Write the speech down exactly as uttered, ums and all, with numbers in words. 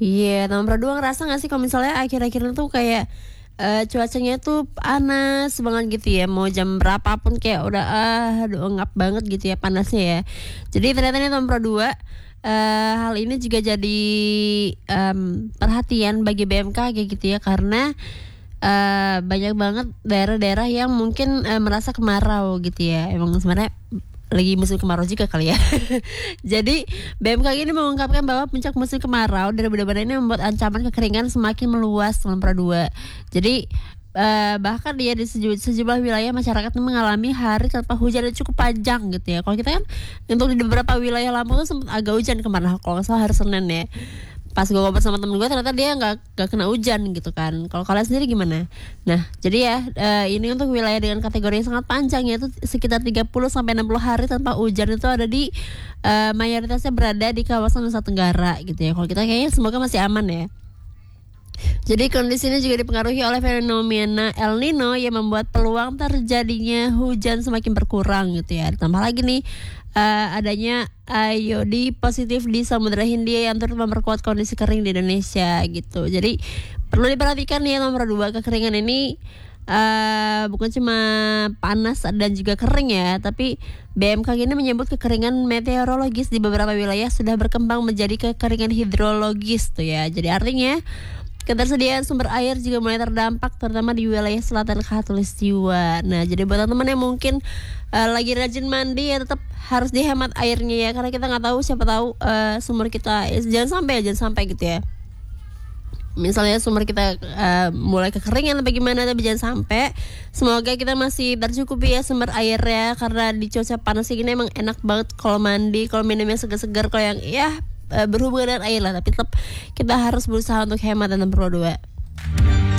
Iya, nomor dua ngerasa nggak sih kalau misalnya akhir-akhir itu kayak, eee, cuacanya tuh panas banget gitu ya, mau jam berapa pun kayak udah, ah, aduh ngap banget gitu ya panasnya ya. Jadi ternyata nih nomor dua, eee, hal ini juga jadi, mmm, perhatian bagi B M K G gitu ya karena, eee, banyak banget daerah-daerah yang mungkin, eee, merasa kemarau gitu ya. Emang sebenarnya lagi musim kemarau juga kali ya. Jadi B M K G ini mengungkapkan bahwa puncak musim kemarau dan benar-benar ini membuat ancaman kekeringan semakin meluas nomor dua. Jadi, eee, bahkan ya di seju sejumlah wilayah masyarakat mengalami hari tanpa hujan yang cukup panjang gitu ya. Kalau kita kan untuk di beberapa wilayah Lampung tuh sempet agak hujan kemarin kalau nggak salah hari Senin ya. Pas gue ngobrol sama temen gue ternyata dia nggak nggak kena hujan gitu kan. Kalau kalian sendiri gimana? Nah jadi ya, eee, ini untuk wilayah dengan kategori yang sangat panjang yaitu sekitar tiga puluh sampai enam puluh hari tanpa hujan itu ada di, eee, mayoritasnya berada di kawasan Nusa Tenggara gitu ya. Kalau kita kayaknya semoga masih aman ya. Jadi kondisi ini juga dipengaruhi oleh fenomena El Nino yang membuat peluang terjadinya hujan semakin berkurang gitu ya. Ditambah lagi nih, eee, adanya iodi positif di Samudra Hindia yang turut memperkuat kondisi kering di Indonesia gitu. Jadi perlu diperhatikan nih nomor dua, kekeringan ini, eee, bukan cuma panas dan juga kering ya, tapi B M K G ini menyebut kekeringan meteorologis di beberapa wilayah sudah berkembang menjadi kekeringan hidrologis tuh ya. Jadi artinya ketersediaan sumber air juga mulai terdampak terutama di wilayah selatan Khatulistiwa. Nah, jadi buat teman-teman yang mungkin uh, lagi rajin mandi ya tetap harus dihemat airnya ya karena kita nggak tahu siapa tahu uh, sumber kita eh, jangan sampai jangan sampai gitu ya. Misalnya sumber kita uh, mulai kekeringan atau bagaimana tapi jangan sampai. Semoga kita masih tercukupi ya sumber airnya karena di cuaca panas ini emang enak banget kalau mandi, kalau minumnya segar-segar kalau yang ya berhubungan dengan air lah, tapi tetap kita harus berusaha untuk hemat dan nomor dua.